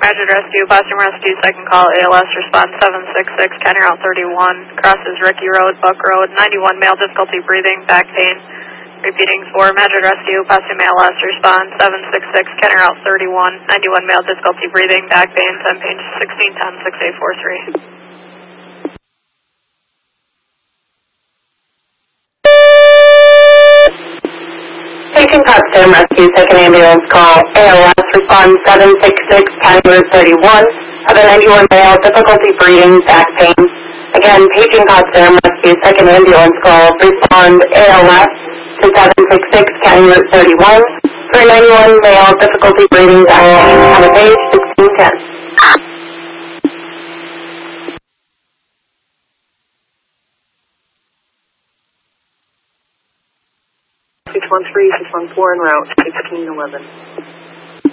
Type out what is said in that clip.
Magic Rescue, Possum Rescue, second call, ALS, response 766, County Route 31, crosses Ricky Road, Buck Road, 91, male, difficulty breathing, back pain. Repeating for Magic Rescue, Possum ALS, response 766, County Route 31, 91, male, difficulty breathing, back pain, 10 page 1610, 6843. Patient Potsdam Rescue, second ambulance call, ALS, response 766, County Road 31, of a 91 male, difficulty breathing, back pain. Again, Paging Potsdam Rescue, second ambulance call, respond ALS to 766, County Road 31, for a 91 male, difficulty breathing, back pain, on a page 1610. 613, 614 en route, 1611.